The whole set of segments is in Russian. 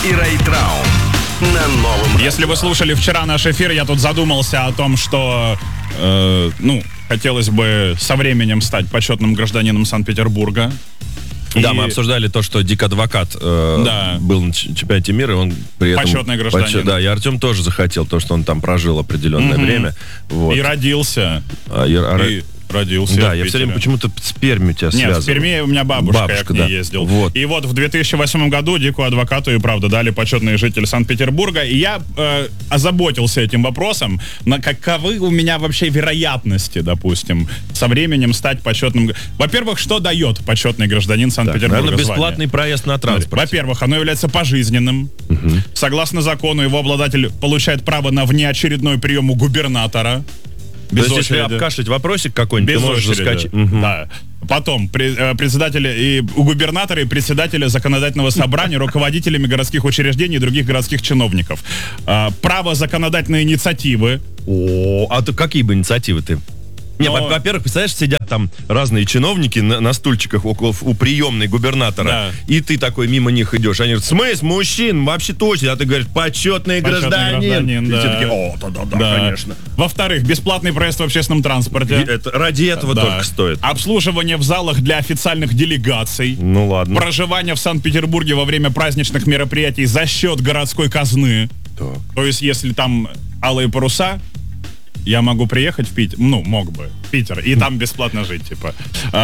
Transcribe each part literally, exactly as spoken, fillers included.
и Рэй Траун на новом. Если вы слушали вчера наш эфир, я тут задумался о том, что, э, ну, хотелось бы со временем стать почетным гражданином Санкт-Петербурга. Да, И... мы обсуждали то, что Дик Адвокат э, да. был на чемпионате мира, и он при этом... Почетный гражданин. Поч... Да, и Артем тоже захотел, то, что он там прожил определенное mm-hmm. время. Вот. И родился. А, и... И... Родился. Да, я все время почему-то с Пермью тебя связываю. Нет, в Перми у меня бабушка, бабушка я к ней да. ездил. Вот. И вот в две тысячи восьмом году Дику Адвокату и правда дали почетные жители Санкт-Петербурга. И я э, озаботился этим вопросом, на каковы у меня вообще вероятности, допустим, со временем стать почетным... Во-первых, что дает почетный гражданин Санкт-Петербурга? Да, наверное, бесплатный проезд на транспорт. Во-первых, оно является пожизненным. Угу. Согласно закону, его обладатель получает право на внеочередной прием у губернатора. Без То есть, очереди. Если обкашлять вопросик какой-нибудь, без ты можешь очереди. заскочить. Угу. Да. Потом председателя и у губернатора и председателя законодательного собрания, руководителями городских учреждений и других городских чиновников. Право законодательной инициативы. О, а то какие бы инициативы ты? Не, Но... во-первых, представляешь, сидят там разные чиновники на, на стульчиках около у приемной губернатора, да. И ты такой мимо них идешь. Они говорят, смысл, мужчин, вообще точно. А ты говоришь, почетный, почетный гражданин. гражданин да. И все такие, о, да-да-да, да. конечно. Во-вторых, бесплатный проезд в общественном транспорте. Это, ради этого да. только стоит. Обслуживание в залах для официальных делегаций. Ну ладно. Проживание в Санкт-Петербурге во время праздничных мероприятий за счет городской казны. Так. То есть, если там алые паруса... Я могу приехать в Питер, ну, мог бы, в Питер, и там бесплатно жить, типа.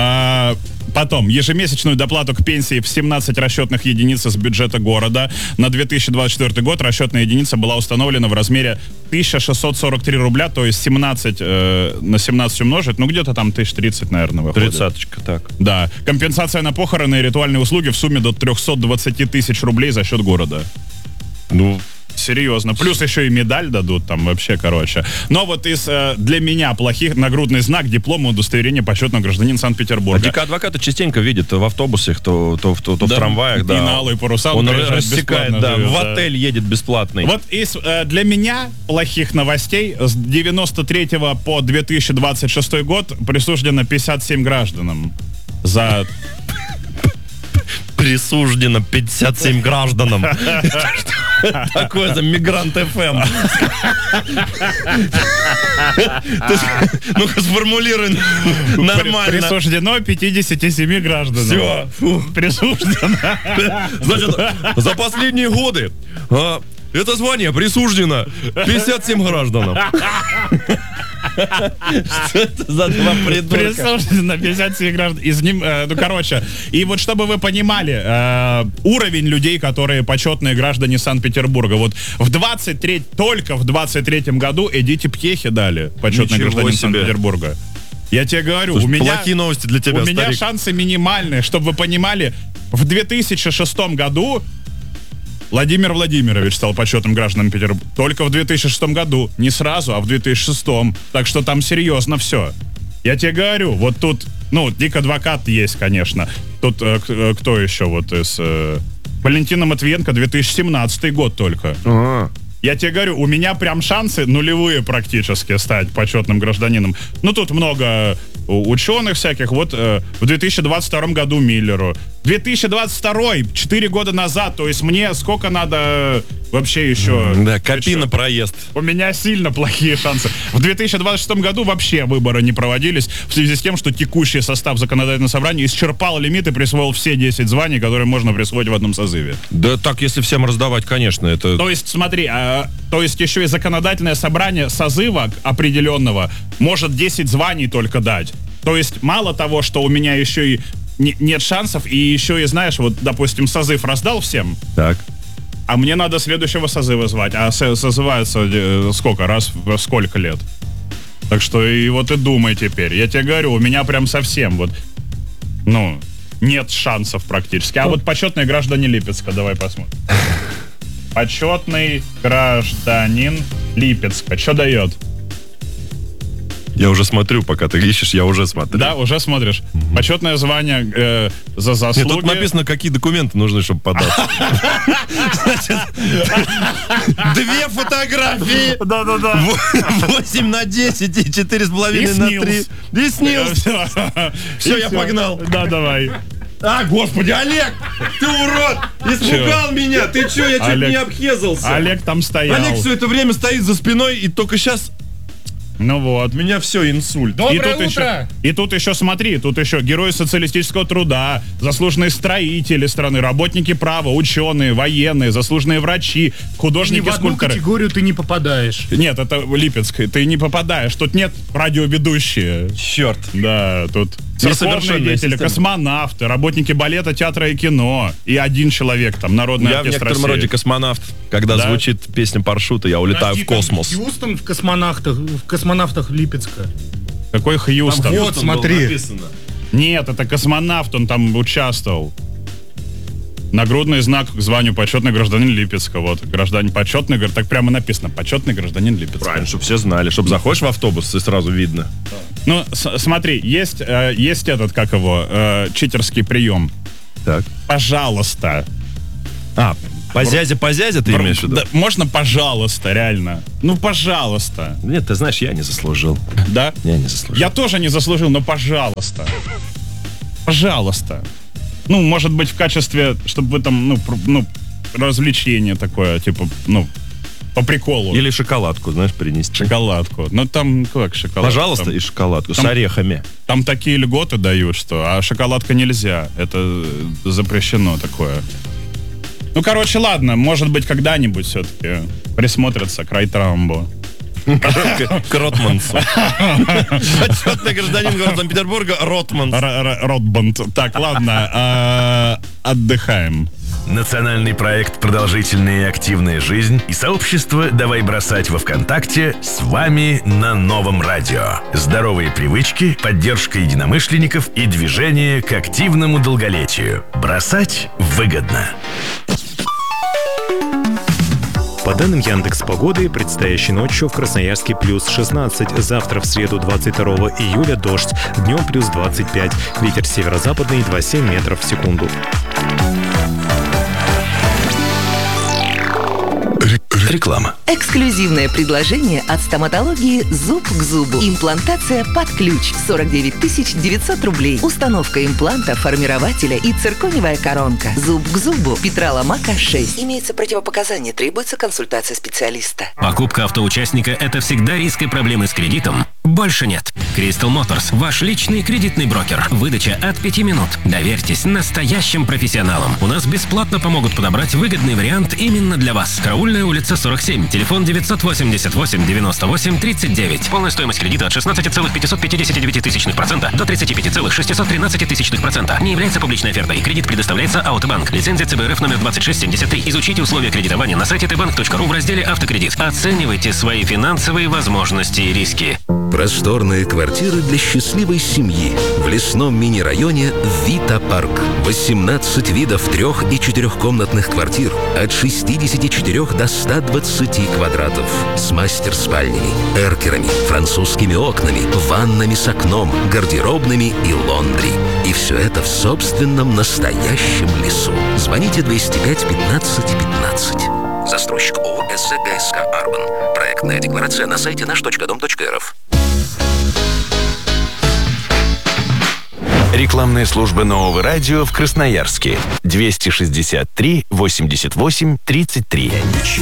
А, потом, ежемесячную доплату к пенсии в семнадцать расчетных единиц из бюджета города. На две тысячи двадцать четвёртый год расчетная единица была установлена в размере тысяча шестьсот сорок три рубля, то есть семнадцать э, на семнадцать умножить, ну, где-то там тысяча тридцать, наверное, выходит. Тридцаточка, так. Да. Компенсация на похороны и ритуальные услуги в сумме до триста двадцать тысяч рублей за счет города. Ну... Серьезно. Плюс еще и медаль дадут там вообще, короче. Но вот из э, для меня плохих нагрудный знак, диплом, удостоверение почетного гражданина Санкт-Петербурга. А Дика Адвоката частенько видит в автобусах, то, то, то, то да, в трамваях. Да. И на алые паруса. Он рассекает, да, живет, в да. отель едет бесплатный. Вот из э, для меня плохих новостей с девяносто третьего по две тысячи двадцать шестой год присуждено пятьдесят семь гражданам за... Присуждено пятьдесят семь гражданам. Такое за Мигрант эф эм. Ну-ка, сформулируй нормально. Присуждено пятьдесят семь гражданам. Все. Присуждено. Значит, за последние годы это звание присуждено пятьдесят семь гражданам. Что это за два придурка? Присуждено пятьдесят семь граждан. Из ним, э, ну, короче, и вот чтобы вы понимали, э, уровень людей, которые почетные граждане Санкт-Петербурга. Вот в двадцать третьем, только в двадцать третьем году Эдите Пьехе дали почетный Ничего гражданин себе. Санкт-Петербурга. Я тебе говорю, Слушай, у меня... плохие новости для тебя, У меня старик. шансы минимальные, чтобы вы понимали, в две тысячи шестом году Владимир Владимирович стал почетным гражданином Петербурга. Только в две тысячи шестом году. Не сразу, а в две тысячи шестом. Так что там серьезно все. Я тебе говорю, вот тут, ну, Дик Адвокат есть, конечно. Тут э, кто еще вот из... Э, Валентина Матвиенко, две тысячи семнадцатый год только. А-а-а. Я тебе говорю, у меня прям шансы нулевые практически стать почетным гражданином. Ну, тут много ученых всяких. Вот э, в две тысячи двадцать втором году Миллеру. две тысячи двадцать второй, четыре года назад. То есть мне сколько надо вообще еще... Да, копи на проезд. У меня сильно плохие шансы. В две тысячи двадцать шестом году вообще выборы не проводились в связи с тем, что текущий состав законодательного собрания исчерпал лимит и присвоил все десять званий, которые можно присвоить в одном созыве. Да так, если всем раздавать, конечно, это... То есть, смотри, а, то есть еще и законодательное собрание созыва определенного может десять званий только дать. То есть мало того, что у меня еще и не, нет шансов, и еще и, знаешь, вот, допустим, созыв раздал всем. Так. А мне надо следующего созыва звать. А созывается э, сколько? Раз в сколько лет? Так что и вот и думай теперь. Я тебе говорю, у меня прям совсем вот, ну, нет шансов практически. А вот почетные граждане Липецка, давай посмотрим. Почетный гражданин Липецка. Что дает? Я уже смотрю, пока ты ищешь, я уже смотрю. Да, уже смотришь. Угу. Почетное звание э, за заслуги. Нет, тут написано, какие документы нужны, чтобы подать. Две фотографии. Да-да-да. восемь на десять и четыре с половиной на три. И снилс. Все, я погнал. Да, давай. А, господи, Олег! Ты урод! Испугал меня! Ты чё, я чуть Олег- не обхезался. Олег там стоял. Олег все это время стоит за спиной, и только сейчас Ну вот. у меня все, инсульт. И Доброе тут, утро! еще, и тут еще, смотри, тут еще герои социалистического труда, заслуженные строители страны, работники права, ученые, военные, заслуженные врачи, Ни художники, в одну скульпторы. категорию ты не попадаешь. Нет, это Липецкая, ты не попадаешь. Тут нет радиоведущие. Черт. Да, тут церковные Несовершенная деятели, система. космонавты, работники балета, театра и кино. И один человек там, народный Я в оркестр некотором России. роде космонавт. Когда Да? звучит песня парашюта, я улетаю Подожди, в космос. там Хьюстон в космонавтах, в космонавтах Липецка. Какой Хьюстон? Вот, смотри. Нет, это космонавт, он там участвовал. Нагрудный знак к званию почетный гражданин Липецка. Вот, гражданин почетный, гражданин, так прямо написано, почетный гражданин Липецка. Правильно, чтобы все знали. Чтобы заходишь в автобус, и сразу видно. Ну, с- смотри, есть, э, есть этот, как его, э, читерский прием. Так. Пожалуйста. А, позязя, позязя ты имеешь в виду? Да, можно, пожалуйста, реально. Ну, пожалуйста. Нет, ты знаешь, я не заслужил. Да? Я не заслужил. Я тоже не заслужил, но пожалуйста. Пожалуйста. Ну, может быть, в качестве, чтобы вы там, ну, пр- ну, развлечение такое, типа, ну, по приколу. Или шоколадку, знаешь, принести. Шоколадку. Ну, там, как шоколадку? Пожалуйста, Там, и шоколадку там- с орехами. там такие льготы дают, что, а шоколадка нельзя. Это э, запрещено такое. Ну, короче, ладно, может быть, когда-нибудь все-таки присмотрятся к Райтрамбу. К Ротмансу. Почетный гражданин города Санкт-Петербурга Ротманс. Р- Р- Ротбанд. Так, ладно, а, отдыхаем. Национальный проект «Продолжительная и активная жизнь» и сообщество «Давай бросать» во ВКонтакте с вами на новом радио. Здоровые привычки, поддержка единомышленников и движение к активному долголетию. Бросать выгодно. По данным Яндекс.Погоды, предстоящей ночью в Красноярске плюс шестнадцать, завтра в среду двадцать второго июля дождь, днем плюс двадцать пять, ветер северо-западный два целых семь метров в секунду. Реклама. Эксклюзивное предложение от стоматологии «Зуб к зубу». Имплантация под ключ. сорок девять тысяч девятьсот рублей. Установка импланта, формирователя и циркониевая коронка. «Зуб к зубу». Петра Ломака, шесть. Имеется противопоказание. Требуется консультация специалиста. Покупка автоучастника – это всегда риск и проблемы с кредитом. Больше нет. Crystal Motors – ваш личный кредитный брокер. Выдача от пяти минут. Доверьтесь настоящим профессионалам. У нас бесплатно помогут подобрать выгодный вариант именно для вас. Караульная улица, сорок семь. Телефон девятьсот восемьдесят восемь девяносто восемь тридцать девять. Полная стоимость кредита от шестнадцать целых пятьсот пятьдесят девять тысячных процента до тридцать пять целых шестьсот тринадцать тысячных процента. Не является публичной офертой. Кредит предоставляется Аутобанк. Лицензия ЦБРФ номер двадцать шесть семьдесят три. Изучите условия кредитования на сайте тбанк точка ру в разделе «Автокредит». Оценивайте свои финансовые возможности и риски. Просторные квартиры для счастливой семьи в лесном мини-районе Вита Парк. восемнадцать видов трех- и четырехкомнатных квартир от шестидесяти четырёх до ста двадцати квадратов. С мастер-спальнями, эркерами, французскими окнами, ваннами с окном, гардеробными и лондри. И все это в собственном настоящем лесу. Звоните двести пять пятнадцать пятнадцать. Застройщик ООО СЗГСК «Арбан». Проектная декларация на сайте наш точка дом точка рф. Рекламная служба нового радио в Красноярске. двести шестьдесят три восемьдесят восемь тридцать три.